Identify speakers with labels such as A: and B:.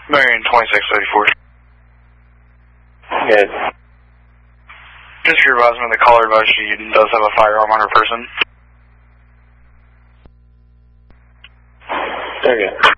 A: Marion 2634.
B: Good.
A: Just for your advisement, the caller advised she does have a firearm on her person.
B: Okay.